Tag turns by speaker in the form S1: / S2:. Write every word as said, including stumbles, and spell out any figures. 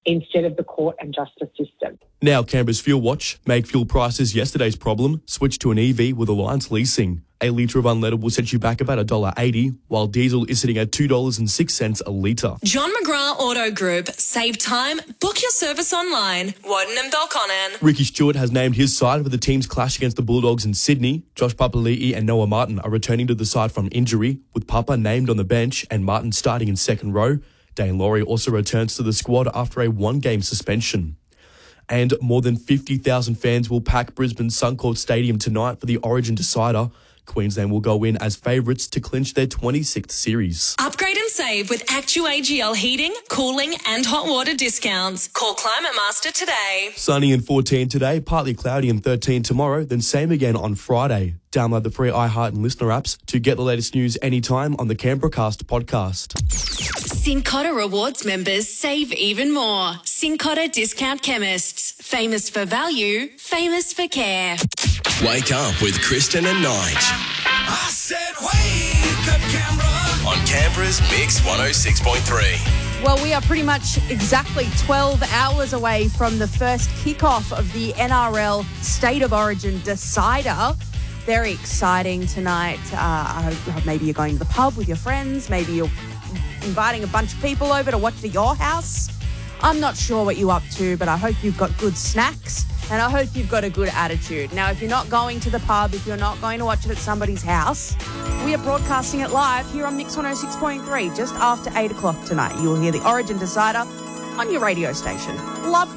S1: instead of the court and justice system.
S2: Now Canberra's Fuel Watch. Make fuel prices yesterday's problem. Switch to an E V with Alliance Leasing. A litre of unleaded will set you back about one dollar eighty, while diesel is sitting at two dollars and six cents a litre.
S3: John McGrath Auto Group. Save time. Book your service online. Woden and Belconnen.
S2: Ricky Stewart has named his side for the team's clash against the Bulldogs in Sydney. Josh Papali'i and Noah Martin are returning to the side from injury, with Papa named on the bench and Martin starting in second row. Dane Laurie also returns to the squad after a one-game suspension. And more than fifty thousand fans will pack Brisbane's Suncorp Stadium tonight for the Origin Decider. Queensland will go in as favourites to clinch their twenty-sixth series.
S3: Upgrade and save with Actu A G L heating, cooling and hot water discounts. Call Climate Master today.
S2: Sunny and fourteen today, partly cloudy and thirteen tomorrow, then same again on Friday. Download the free iHeart and Listener apps to get the latest news anytime on the Canberracast podcast.
S3: Cincotta Rewards members save even more. Cincotta Discount Chemists. Famous for value, famous for care.
S4: Wake up with Kristen and Nige.
S5: I said wake up, Canberra.
S4: On Canberra's Mix one oh six point three.
S6: Well, we are pretty much exactly twelve hours away from the first kickoff of the N R L State of Origin Decider. Very exciting tonight. Uh, I hope maybe you're going to the pub with your friends. Maybe you're inviting a bunch of people over to watch at your house. I'm not sure what you're up to, but I hope you've got good snacks and I hope you've got a good attitude. Now, if you're not going to the pub, if you're not going to watch it at somebody's house, we are broadcasting it live here on Mix one oh six point three just after eight o'clock tonight. You will hear the Origin Decider on your radio station. Love